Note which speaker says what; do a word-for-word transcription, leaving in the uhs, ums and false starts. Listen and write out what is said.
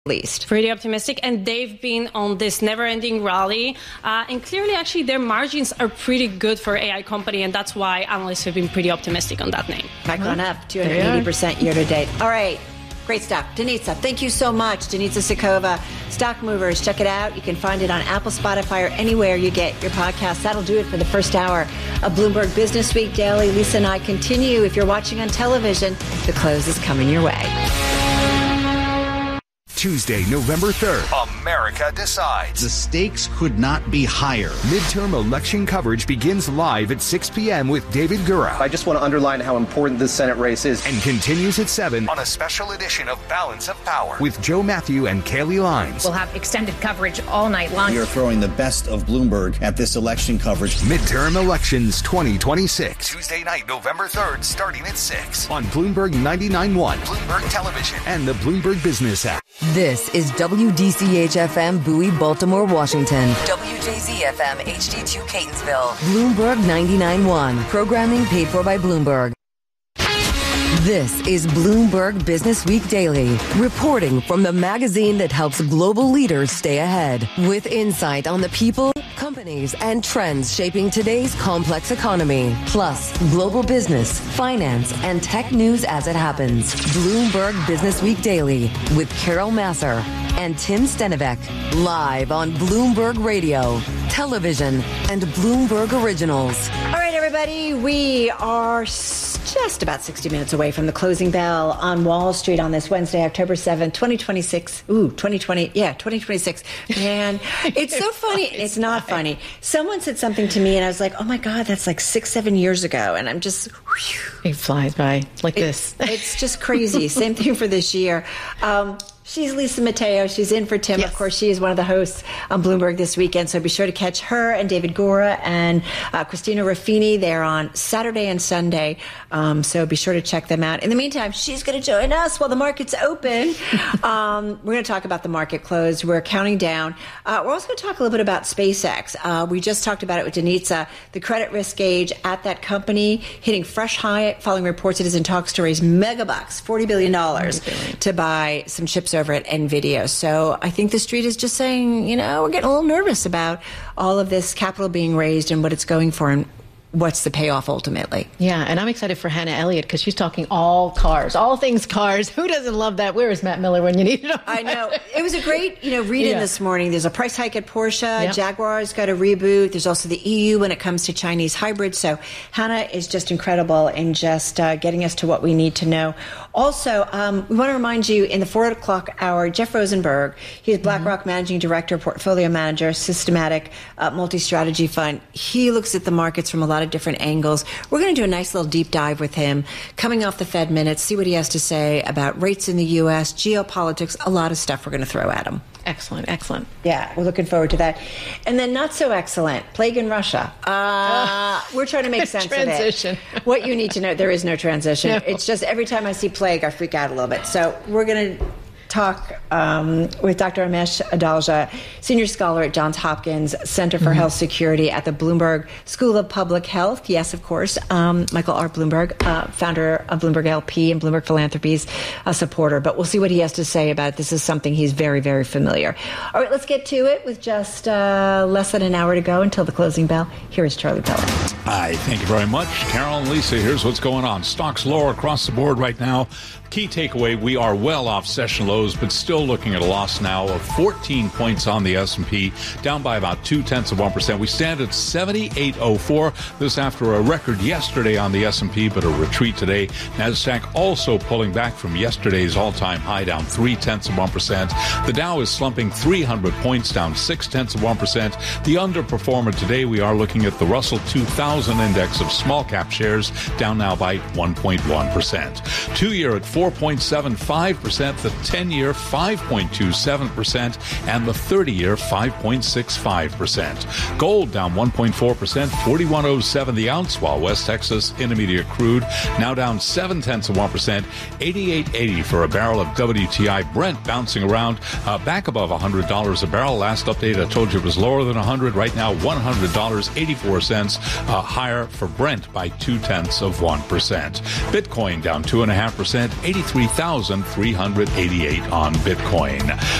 Speaker 1: least.
Speaker 2: Pretty optimistic, and they've been on this never-ending rally, uh, and clearly actually their margins are pretty good for A I company, and that's why analysts have been pretty optimistic on that name.
Speaker 1: Back on up two hundred eighty percent year to date. All right, great stuff. Denitsa, thank you so much. Denitsa Sikova, Stock Movers, check it out. You can find it on Apple, Spotify, or anywhere you get your podcasts. That'll do it for the first hour of Bloomberg Business Week Daily. Lisa and I continue. If you're watching on television, the close is coming your way.
Speaker 3: Tuesday, November third. America decides.
Speaker 4: The stakes could not be higher.
Speaker 3: Midterm election coverage begins live at six p.m. with David Gura.
Speaker 5: I just want to underline how important this Senate race is.
Speaker 3: And continues at seven on a special edition of Balance of Power with Joe Matthew and Kaylee Lines.
Speaker 6: We'll have extended coverage all night long.
Speaker 4: We are throwing the best of Bloomberg at this election coverage.
Speaker 3: Midterm elections twenty twenty-six. Tuesday night, November third, starting at six on Bloomberg ninety-nine point one, Bloomberg Television, and the Bloomberg Business app.
Speaker 7: This is W D C H F M Bowie, Baltimore, Washington. W J Z F M H D two Catonsville. Bloomberg ninety-nine point one. Programming paid for by Bloomberg. This is Bloomberg Business Week Daily, reporting from the magazine that helps global leaders stay ahead, with insight on the people, companies, and trends shaping today's complex economy, plus global business, finance, and tech news as it happens. Bloomberg Business Week Daily with Carol Masser and Tim Stenivek, live on Bloomberg Radio, television, and Bloomberg Originals.
Speaker 1: All right, everybody, we are just about sixty minutes away from the closing bell on Wall Street on this Wednesday, October seventh, twenty twenty-six. Ooh, twenty twenty. Yeah, twenty twenty-six. Man, it's so funny. It's not funny. Someone said something to me, and I was like, oh, my God, that's like six, seven years ago. And I'm just... Whew.
Speaker 8: It flies by like
Speaker 1: it,
Speaker 8: this.
Speaker 1: It's just crazy. Same thing for this year. Um, She's Lisa Mateo. She's in for Tim. Yes. Of course, she is one of the hosts on Bloomberg this weekend. So be sure to catch her and David Gura and uh, Christina Ruffini. They're on Saturday and Sunday. Um, so be sure to check them out. In the meantime, she's going to join us while the market's open. um, we're going to talk about the market close. We're counting down. Uh, we're also going to talk a little bit about SpaceX. Uh, we just talked about it with Denitsa. The credit risk gauge at that company hitting fresh high following reports it is in talks to raise megabucks, forty billion dollars, to buy some chips over at NVIDIA. So I think the street is just saying, you know, we're getting a little nervous about all of this capital being raised and what it's going for and what's the payoff ultimately.
Speaker 8: Yeah, and I'm excited for Hannah Elliott because she's talking all cars, all things cars. Who doesn't love that? Where is Matt Miller when you need him?
Speaker 1: I know. It was a great, you know, read-in
Speaker 8: yeah.
Speaker 1: this morning. There's a price hike at Porsche.
Speaker 8: Yep.
Speaker 1: Jaguar's got a reboot. There's also the E U when it comes to Chinese hybrids. So Hannah is just incredible in just uh, getting us to what we need to know. Also, um, we want to remind you in the four o'clock hour, Jeff Rosenberg, he's BlackRock mm-hmm. Managing Director, Portfolio Manager, Systematic uh, Multi-Strategy Fund. He looks at the markets from a lot of different angles. We're going to do a nice little deep dive with him, coming off the Fed minutes, see what he has to say about rates in the U S, geopolitics, a lot of stuff we're going to throw at him.
Speaker 8: Excellent, excellent.
Speaker 1: Yeah, we're looking forward to that. And then not so excellent, plague in Russia. Uh, we're trying to make sense
Speaker 8: transition.
Speaker 1: of it. What you need to know, there is no transition.
Speaker 8: No.
Speaker 1: It's just every time I see plague, I freak out a little bit. So we're going to talk um, with Doctor Amesh Adalja, Senior Scholar at Johns Hopkins Center for mm-hmm. Health Security at the Bloomberg School of Public Health. Yes, of course. Um, Michael R. Bloomberg, uh, founder of Bloomberg L P and Bloomberg Philanthropies, a supporter. But we'll see what he has to say about it. This is something he's very, very familiar. All right, let's get to it with just uh, less than an hour to go until the closing bell. Here is Charlie Pellet.
Speaker 9: Hi, thank you very much. Carol and Lisa, here's what's going on. Stocks lower across the board right now. Key takeaway, we are well off session lows, but still looking at a loss now of fourteen points on the S and P, down by about two-tenths of one percent. We stand at seventy-eight oh four. This after a record yesterday on the S and P, but a retreat today. NASDAQ also pulling back from yesterday's all-time high, down three-tenths of one percent. The Dow is slumping three hundred points, down six-tenths of one percent. The underperformer today, we are looking at the Russell two thousand index of small-cap shares, down now by one point one percent. Two-year at four point seven five percent, the ten-year five point two seven percent, and the thirty-year five point six five percent. Gold down one point four percent, forty-one oh seven the ounce, while West Texas Intermediate crude now down seven-tenths of one percent, eighty-eight eighty for a barrel of W T I. Brent bouncing around, uh, back above one hundred dollars a barrel. Last update, I told you it was lower than one hundred. Right now, one hundred dollars and eighty-four cents uh, higher for Brent by two-tenths of one percent. Bitcoin down two point five percent, eighty-three thousand three hundred eighty-eight on Bitcoin.